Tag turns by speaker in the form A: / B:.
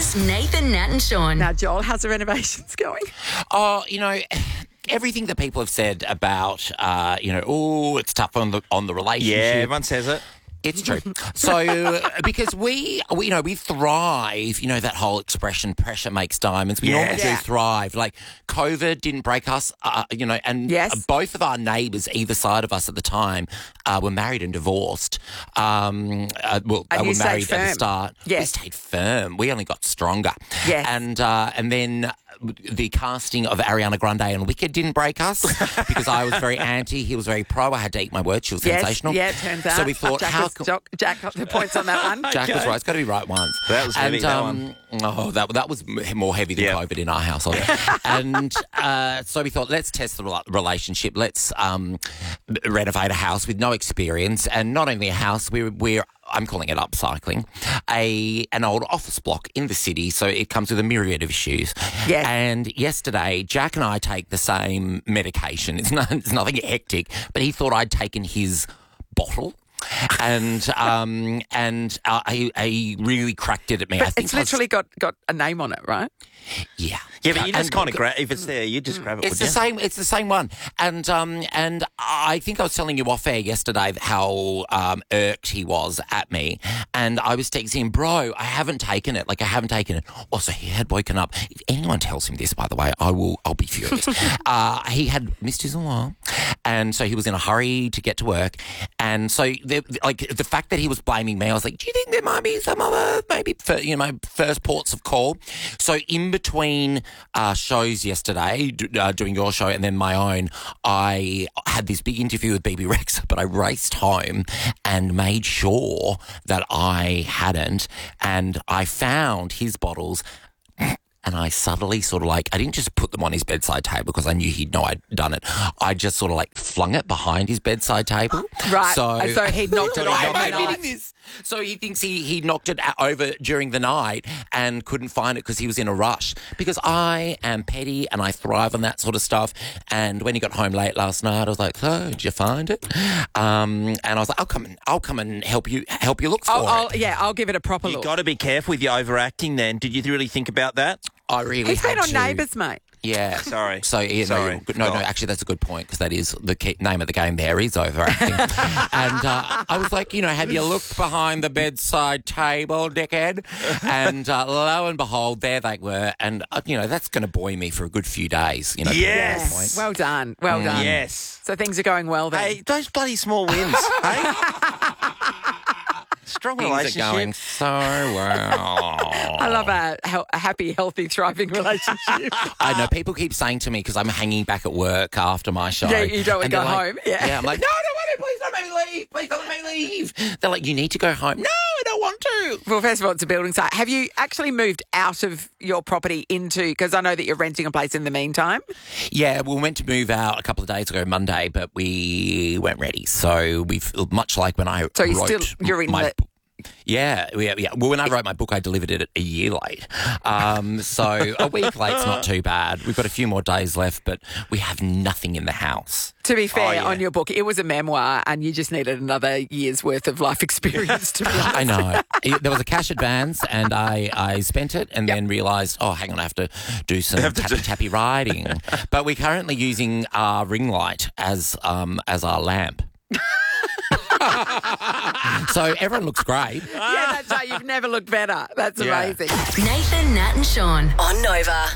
A: Breakfast, Nathan, Nat and Sean.
B: Now, Joel, how's the renovations going?
C: Oh, everything that people have said about, it's tough on the relationship.
D: Yeah, everyone says it.
C: It's true. So, because we thrive, that whole expression, pressure makes diamonds. We normally do thrive. Like, COVID didn't break us, and both of our neighbours either side of us at the time were married and divorced. They were married at the start.
B: Yes.
C: We stayed firm. We only got stronger.
B: Yes.
C: And then the casting of Ariana Grande and Wicked didn't break us because I was very anti, he was very pro. I had to eat my words. She was sensational.
B: Yeah, it turns out.
C: So we thought,
B: Jack got the points on that one.
C: Jack was right. It's got to be right once.
D: That was heavy, that one.
C: Oh, that was more heavy than COVID in our household. And so we thought, let's test the relationship. Let's renovate a house with no experience, and not only a house. We're I'm calling it upcycling, an old office block in the city, so it comes with a myriad of issues.
B: Yes.
C: And yesterday, Jack and I take the same medication. It's nothing hectic, but he thought I'd taken his bottle. And he really cracked it at me.
B: But it's literally got a name on it, right?
C: Yeah.
D: Yeah, but you just kind of grab, if it's there, you just grab it.
C: It's the same. It's the same one. And I think I was telling you off air yesterday how irked he was at me, and I was texting him, bro, I haven't taken it. Like, I haven't taken it. Also, he had woken up. If anyone tells him this, by the way, I'll be furious. He had missed his alarm, and so he was in a hurry to get to work, and so the fact that he was blaming me, I was like, do you think there might be some other my first ports of call? So in between shows yesterday, doing your show and then my own, I had this big interview with BB Rex, but I raced home and made sure that I hadn't, and I found his bottles. And I subtly I didn't just put them on his bedside table because I knew he'd know I'd done it. I just sort of flung it behind his bedside table.
B: Right.
C: So
B: he knocked it over.
C: So he thinks he knocked it over during the night and couldn't find it because he was in a rush. Because I am petty and I thrive on that sort of stuff. And when he got home late last night, I was like, "So, did you find it?" And I was like, "I'll come and help you look for it."
B: I'll give it a proper look.
D: You've got to be careful with your overacting. Then, did you really think about that?
C: I really
B: He's been on Neighbours, mate.
C: Yeah.
D: Sorry.
C: So,
D: Sorry.
C: No, actually, that's a good point because that is the name of the game there is overacting. And I was like, have you looked behind the bedside table, dickhead? And lo and behold, there they were. And, that's going to buoy me for a good few days.
D: Yes.
B: Well done. Well done.
D: Yes.
B: So things are going well then.
D: Hey, those bloody small wins, hey? Strong
C: Things
D: relationship.
C: are going so well.
B: I love a happy, healthy, thriving relationship.
C: I know. People keep saying to me, because I'm hanging back at work after my show.
B: Yeah, you don't want to go home.
C: Yeah, I'm like, no, please don't make me leave. Please don't make me leave. They're like, you need to go home. No, I don't want to.
B: Well, first of all, it's a building site. Have you actually moved out of your property because I know that you're renting a place in the meantime?
C: Yeah, we went to move out a couple of days ago, Monday, but we weren't ready. So we've, much like when I
B: you're in the...
C: Yeah. Well, when I wrote my book, I delivered it a year late. So a week late's not too bad. We've got a few more days left, but we have nothing in the house.
B: To be fair, on your book, it was a memoir and you just needed another year's worth of life experience to be honest.
C: I know. There was a cash advance and I spent it and then realised, hang on, I have to do some tappy writing. But we're currently using our ring light as our lamp. So everyone looks great.
B: Yeah, that's right. You've never looked better. That's amazing.
A: Nathan, Nat and Sean on Nova.